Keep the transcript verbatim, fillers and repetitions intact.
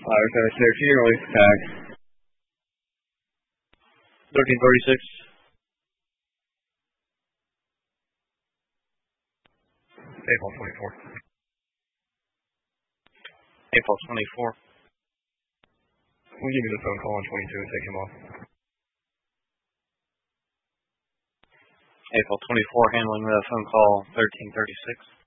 Fire seven thirteen, release attack. thirteen thirty-six. April twenty-four. April twenty-four. We'll give you the phone call on twenty-two and take him off. April twenty-four, handling the phone call thirteen thirty-six.